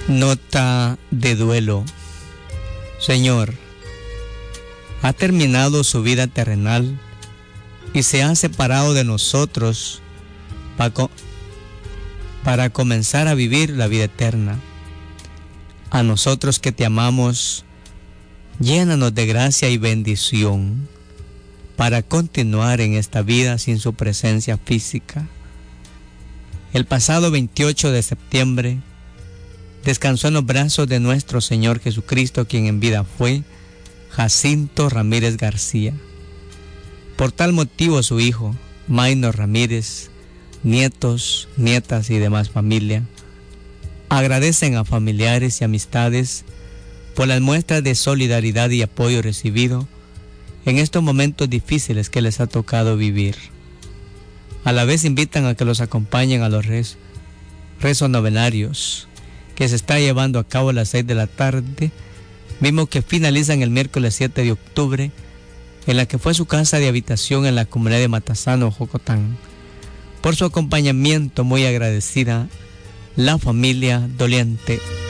Nota de duelo. Señor, ha terminado su vida terrenal y se ha separado de nosotros para comenzar a vivir la vida eterna. A nosotros que te amamos, llénanos de gracia y bendición para continuar en esta vida sin su presencia física. El pasado 28 de septiembre descansó en los brazos de nuestro Señor Jesucristo, quien en vida fue Jacinto Ramírez García. Por tal motivo su hijo, Maynor Ramírez, nietos, nietas y demás familia, agradecen a familiares y amistades por las muestras de solidaridad y apoyo recibido en estos momentos difíciles que les ha tocado vivir. A la vez invitan a que los acompañen a los rezos novenarios que se está llevando a cabo a las 6 de la tarde, mismo que finalizan el miércoles 7 de octubre, en la que fue su casa de habitación en la comunidad de Matasano, Jocotán. Por su acompañamiento, muy agradecida, la familia doliente.